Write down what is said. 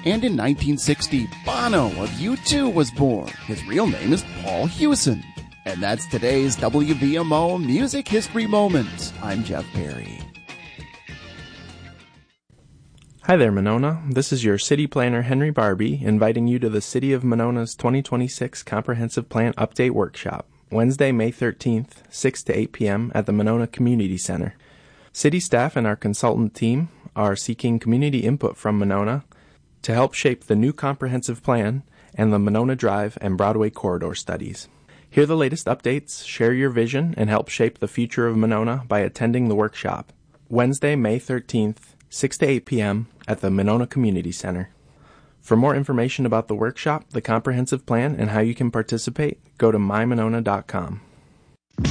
And in 1960, Bono of U2 was born. His real name is Paul Hewson. And that's today's WVMO Music History Moment. I'm Jeff Perry. Hi there, Monona. This is your city planner, Henry Barbie, inviting you to the City of Monona's 2026 Comprehensive Plan Update Workshop, Wednesday, May 13th, 6 to 8 p.m. at the Monona Community Center. City staff and our consultant team are seeking community input from Monona to help shape the new comprehensive plan and the Monona Drive and Broadway corridor studies. Hear the latest updates, share your vision, and help shape the future of Monona by attending the workshop, Wednesday, May 13th, 6 to 8 p.m. at the Monona Community Center. For more information about the workshop, the comprehensive plan, and how you can participate, go to mymonona.com.